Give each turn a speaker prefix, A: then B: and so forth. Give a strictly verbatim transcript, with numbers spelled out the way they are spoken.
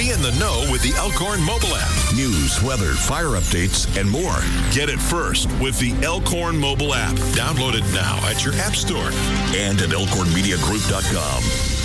A: Be in the know with the Elkhorn mobile app. News, weather, fire updates, and more. Get it first with the Elkhorn mobile app. Download it now at your app store and at elkhorn media group dot com.